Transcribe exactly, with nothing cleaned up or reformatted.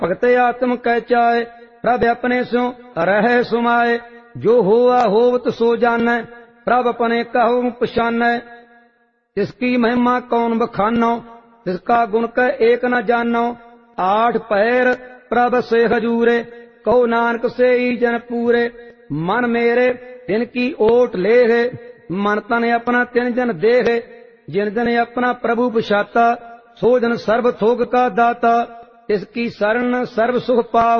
भगत आत्म कह चाहे, प्रभ अपने स्यों रहे सुमाए। जो होआ होवत सो जानै, प्रभ अपने कहो पछानै। तिसकी महिमा कौन बखानो, तिसका गुण कह एक न जानो। आठ पहर प्रभ से हजूरे, कहो नानक से ही जन पूरे। मन मेरे तिनकी ओट ले है, मन तन अपना तिन जन दे है। जिन जन अपना प्रभु पछाता, सो जन सर्व थोक का दाता। तिसकी शरण सर्व सुख पाव,